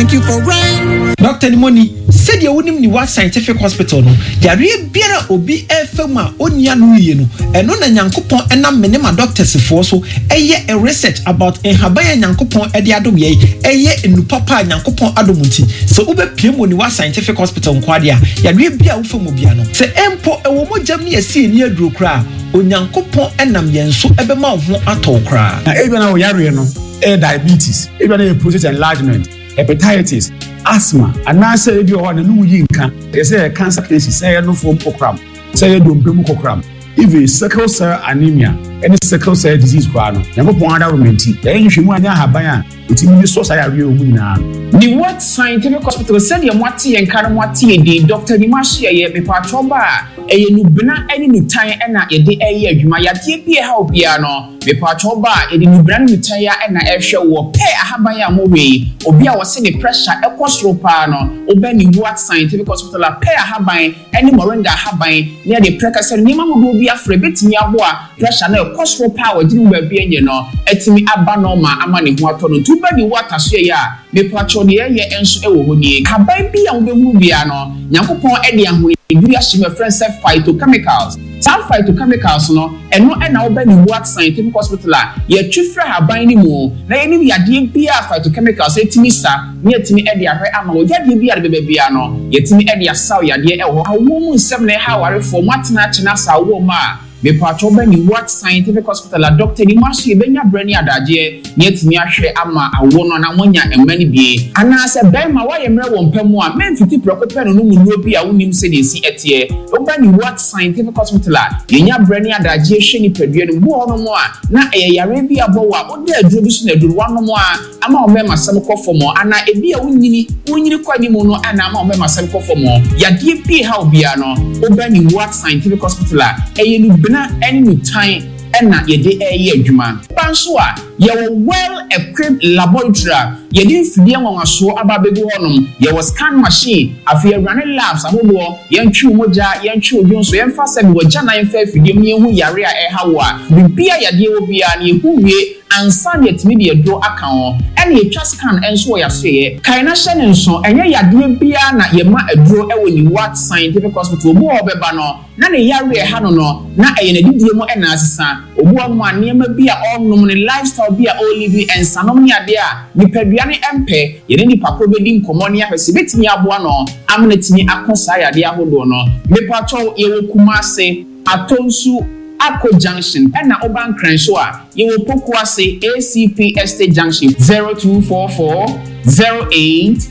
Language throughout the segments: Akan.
thank you for rain. Dr. Nimoni said you wouldn't need what scientific hospital no. Yari biara obi efema onya no ye no. Eno na Nyankopon ena menema doctors for so eye a research about enhabaya Nyankopon ede adom ye eye enupapa Nyankopon adomunti. So ube piemo ni what scientific hospital nkwade a yari bia wo fam bia no. Se empo ewo mogam ne esi ni aduro kra Onyankopon enam yenso ebema ho atokra. Na ebe na wo yare no diabetes, ebe na prostate enlargement, hepatitis, asthma, and now say you are no yinka. They say cancer cases, say no form program, say don't be program. Even sickle cell anemia, any sickle cell disease, guano, never point out romantic. Then you should want to have bayan. It's in the society of now. The what scientific hospital said your Mati and Karamati, the Dr. Dimashi, a Patoba, a Nubina, any new time, and a day a year, you might be a help piano, the Patoba, a new brand new tire, and a air show or pay a Habaya movie, or be our city pressure, a Costropano, or Benny what scientific hospital, a pay a Habai, any Moringa Habai, near the precursor, Nima will be afraid, bit me a pressure, no Costro power, didn't be, you know, at me Abanoma, Amani, what on two body water, say, me Pacho, the air, and so, Habai be on the movie, no, Yankopon Edian, who is my friend said phytochemicals. Some phytochemicals, no, and no, and now Benny what scientific hospital, ye chifra Habai any more, na any be a DMPR phytochemicals, et me, sir, near to me, Edia, Amo, yet be a babyano, yet me, Edia, Sawya, dear, a woman 7 hours for Martina Chinasa, Woma. Me patrol Benny what scientific hospital, a doctor, the Marcy, Benya Brenny, Adaje, yet me, I share Ama, a woman, and one and many be. And I said, Bema, why am I one Pemwa, men 50 Procopen, no will be a woman said in see at ye. Benny what scientific hospital, Yenya Brenny, Adaje, Shenny Pedrian, more no more. Now a Arabia Boa, what their Drubus do one no more. I'm a member some for more, and I be a winny, quite mono, and I'm a member some for more. Ya DP how Biano, Benny what scientific hospital, a any new time and not your day a year, Juma. Pansua, you well equipped laboratory. You didn't feel on a show about baby honum. You was scan machine. I feel running labs. I will young chew moja, young chew, young so emphasis with Jana and Fair for giving you Yaria a hawa. The beer ya deal be an who we and Sunday media draw account. And you just can answer your say. Kaina Shannon so and ya dear beer na ye ma a draw when you what scientific hospital more bebano. None a Yaria Hanono, not a demo and assassin. One near be a all nominal lifestyle be a olive and Sanomia dear. The Pedriani Empe, you didn't papa bedding commonia, receipt me a buono, amnet me a consaya dear Hodono. Me patrol you kumase, Atonsu. Akko Junction, and now Oban Crenshaw, you will Pokwase ACP Estate Junction 0244 08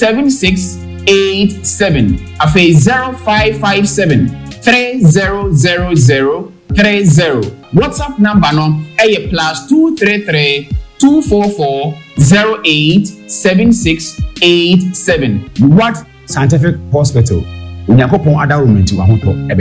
7687. Afe 0557 3000 30. WhatsApp number no A plus 233 244 08 7687. What scientific hospital? Unyakopon ada room into a hoto.